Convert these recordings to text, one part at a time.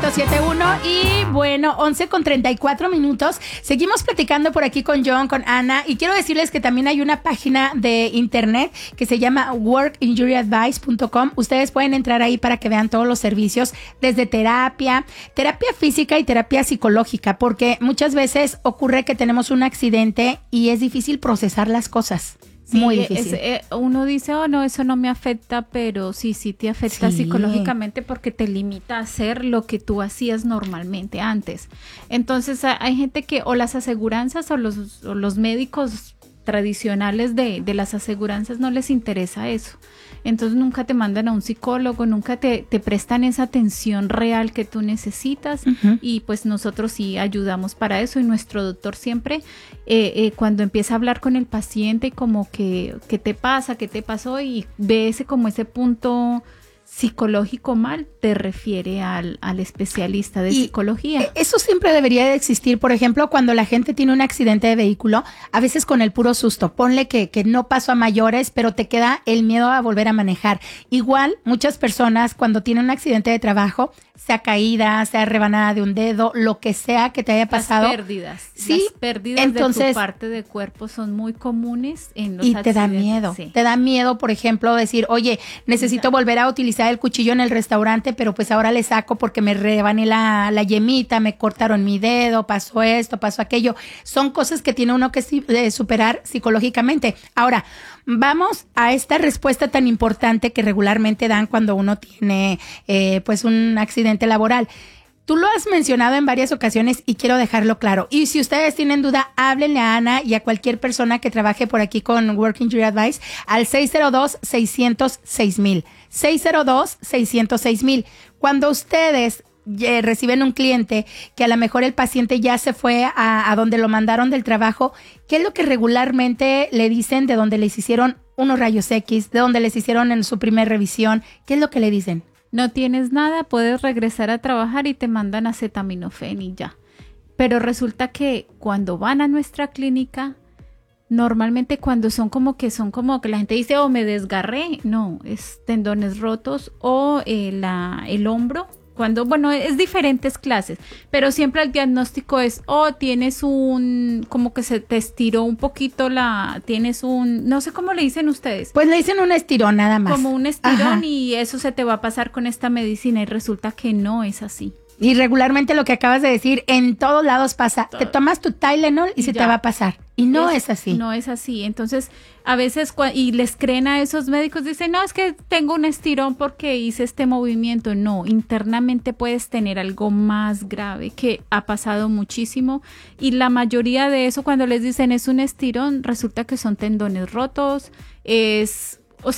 107.1 y bueno, 11:34. Seguimos platicando por aquí con John, con Ana, y quiero decirles que también hay una página de internet que se llama workinjuryadvice.com. Ustedes pueden entrar ahí para que vean todos los servicios, desde terapia física y terapia psicológica, porque muchas veces ocurre que tenemos un accidente y es difícil procesar las cosas. Sí, muy difícil. Uno dice, oh no, eso no me afecta, pero sí te afecta psicológicamente porque te limita a hacer lo que tú hacías normalmente antes. Entonces hay gente que o las aseguranzas o los médicos tradicionales de las aseguranzas no les interesa eso. Entonces nunca te mandan a un psicólogo, nunca te prestan esa atención real que tú necesitas. Uh-huh. Y pues nosotros sí ayudamos para eso, y nuestro doctor siempre cuando empieza a hablar con el paciente como que ¿qué te pasa? ¿Qué te pasó? Y ve ese punto psicológico mal, te refiere al especialista de psicología. Eso siempre debería de existir. Por ejemplo, cuando la gente tiene un accidente de vehículo, a veces con el puro susto, ponle que no pasó a mayores, pero te queda el miedo a volver a manejar. Igual, muchas personas cuando tienen un accidente de trabajo, sea caída, sea rebanada de un dedo, lo que sea que te haya pasado. Las pérdidas entonces, de tu parte de cuerpo son muy comunes en los accidentes. Y te da miedo. Sí. Te da miedo, por ejemplo, decir, oye, necesito volver a utilizar el cuchillo en el restaurante, pero pues ahora le saco porque me rebané la yemita, me cortaron mi dedo, pasó esto, pasó aquello. Son cosas que tiene uno que superar psicológicamente. Ahora, vamos a esta respuesta tan importante que regularmente dan cuando uno tiene pues un accidente laboral. Tú lo has mencionado en varias ocasiones y quiero dejarlo claro. Y si ustedes tienen duda, háblenle a Ana y a cualquier persona que trabaje por aquí con Working Jury Advice al 602-606,000. 602-606,000. Cuando ustedes reciben un cliente que a lo mejor el paciente ya se fue a donde lo mandaron del trabajo, ¿qué es lo que regularmente le dicen de donde les hicieron unos rayos X, de donde les hicieron en su primer revisión? ¿Qué es lo que le dicen? No tienes nada, puedes regresar a trabajar, y te mandan acetaminofén y ya. Pero resulta que cuando van a nuestra clínica, normalmente cuando son como que la gente dice, oh, me desgarré, no, es tendones rotos o el hombro. Es diferentes clases, pero siempre el diagnóstico es, tienes como que se te estiró un poquito tienes no sé cómo le dicen ustedes. Pues le dicen un estirón nada más. Como un estirón. Ajá. Y eso se te va a pasar con esta medicina, y resulta que no es así. Y regularmente lo que acabas de decir, en todos lados pasa. Te tomas tu Tylenol y se te va a pasar. Y no es así. No es así. Entonces, a veces, y les creen a esos médicos, dicen, no, es que tengo un estirón porque hice este movimiento. No, internamente puedes tener algo más grave, que ha pasado muchísimo. Y la mayoría de eso, cuando les dicen es un estirón, resulta que son tendones rotos. Es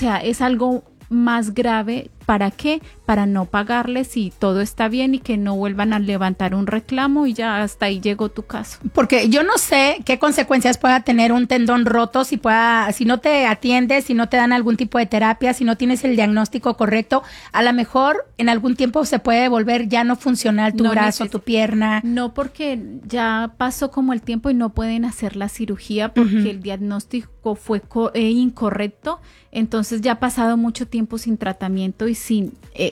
algo más grave. ¿Para qué? Para no pagarles si todo está bien y que no vuelvan a levantar un reclamo, y ya hasta ahí llegó tu caso. Porque yo no sé qué consecuencias pueda tener un tendón roto si no te atiendes, si no te dan algún tipo de terapia, si no tienes el diagnóstico correcto. A lo mejor en algún tiempo se puede volver ya no funcional tu brazo, tu pierna. No, porque ya pasó como el tiempo y no pueden hacer la cirugía porque uh-huh. el diagnóstico fue incorrecto. Entonces ya ha pasado mucho tiempo sin tratamiento y sin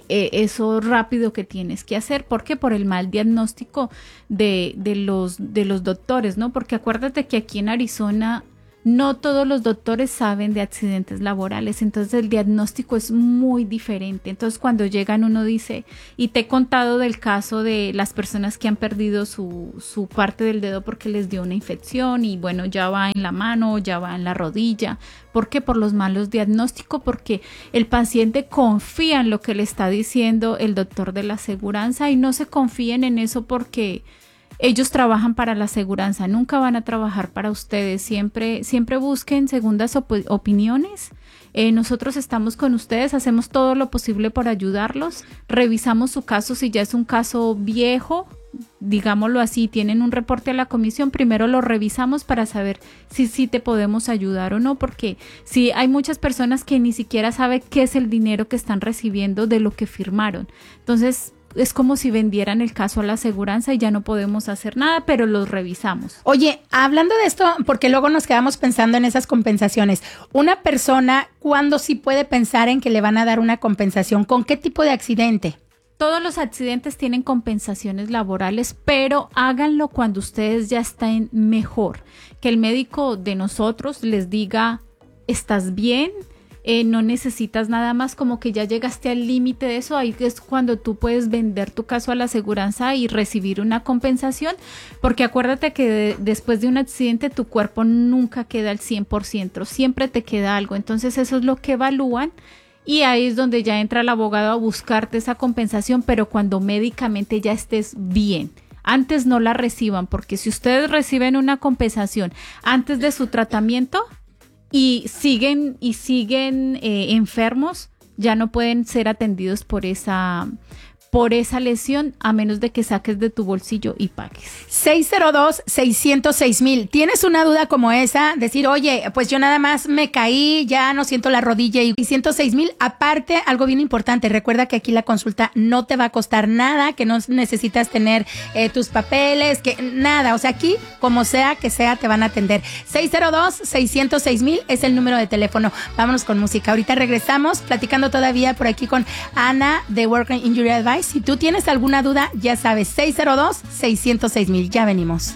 eso rápido que tienes que hacer. ¿Por qué? Por el mal diagnóstico de los doctores, ¿no? Porque acuérdate que aquí en Arizona no todos los doctores saben de accidentes laborales, entonces el diagnóstico es muy diferente. Entonces cuando llegan uno dice, y te he contado del caso de las personas que han perdido su parte del dedo porque les dio una infección, y bueno, ya va en la mano, ya va en la rodilla. ¿Por qué? Por los malos diagnósticos, porque el paciente confía en lo que le está diciendo el doctor de la aseguranza, y no se confíen en eso porque ellos trabajan para la aseguranza, nunca van a trabajar para ustedes. Siempre busquen segundas opiniones. Nosotros estamos con ustedes, hacemos todo lo posible por ayudarlos. Revisamos su caso. Si ya es un caso viejo, digámoslo así, tienen un reporte a la comisión, primero lo revisamos para saber si te podemos ayudar o no, porque sí, hay muchas personas que ni siquiera saben qué es el dinero que están recibiendo de lo que firmaron. Entonces es como si vendieran el caso a la aseguranza y ya no podemos hacer nada, pero los revisamos. Oye, hablando de esto, porque luego nos quedamos pensando en esas compensaciones. Una persona, ¿cuándo sí puede pensar en que le van a dar una compensación? ¿Con qué tipo de accidente? todos los accidentes tienen compensaciones laborales, pero háganlo cuando ustedes ya estén mejor. Que el médico de nosotros les diga, ¿estás bien? No necesitas nada más, como que ya llegaste al límite de eso. Ahí es cuando tú puedes vender tu caso a la aseguranza y recibir una compensación, porque acuérdate que después de un accidente tu cuerpo nunca queda al 100%, siempre te queda algo. Entonces eso es lo que evalúan y ahí es donde ya entra el abogado a buscarte esa compensación, pero cuando médicamente ya estés bien. Antes no la reciban, porque si ustedes reciben una compensación antes de su tratamiento y siguen enfermos, ya no pueden ser atendidos por esa lesión, a menos de que saques de tu bolsillo y pagues. 602-606,000. ¿Tienes una duda como esa? Decir, oye, pues yo nada más me caí, ya no siento la rodilla, y 606,000. Aparte, algo bien importante, recuerda que aquí la consulta no te va a costar nada, que no necesitas tener tus papeles, que nada. O sea, aquí, como sea que sea, te van a atender. 602-606,000 es el número de teléfono. Vámonos con música. Ahorita regresamos platicando todavía por aquí con Ana de Work and Injury Advice. Si tú tienes alguna duda, ya sabes, 602-606,000. Ya venimos.